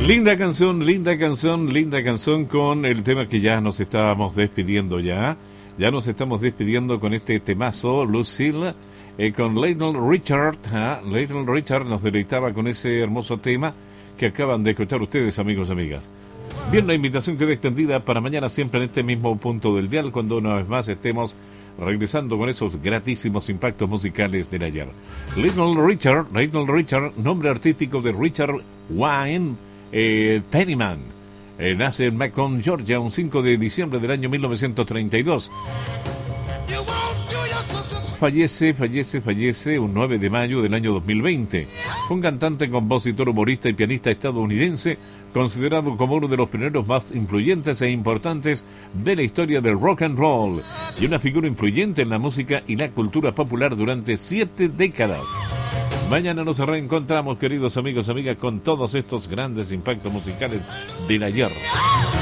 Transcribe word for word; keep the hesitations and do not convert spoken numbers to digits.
Linda canción, linda canción, linda canción con el tema que ya nos estábamos despidiendo ya. Ya nos estamos despidiendo con este temazo, Lucille, eh, con Little Richard. ¿eh? Little Richard nos deleitaba con ese hermoso tema que acaban de escuchar ustedes, amigos y amigas. Bien, la invitación queda extendida para mañana siempre en este mismo punto del dial, cuando una vez más estemos regresando con esos gratísimos impactos musicales del ayer. Little Richard, Little Richard, nombre artístico de Richard Wayne eh, Penniman. Eh, nace en Macon, Georgia, un cinco de diciembre del año mil novecientos treinta y dos. Fallece, fallece, fallece un nueve de mayo del año dos mil veinte. Un cantante, compositor, humorista y pianista estadounidense, considerado como uno de los pioneros más influyentes e importantes de la historia del rock and roll, y una figura influyente en la música y la cultura popular durante siete décadas. Mañana nos reencontramos, queridos amigos y amigas, con todos estos grandes impactos musicales del ayer.